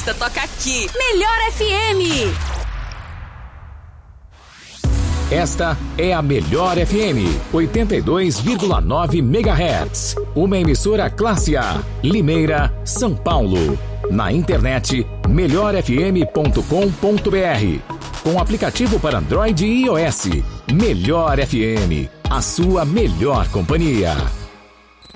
festa toca aqui. Melhor FM. Esta é a Melhor FM, 82,9 MHz. Uma emissora classe A, Limeira, São Paulo. Na internet, melhorfm.com.br. Com aplicativo para Android e iOS. Melhor FM, a sua melhor companhia.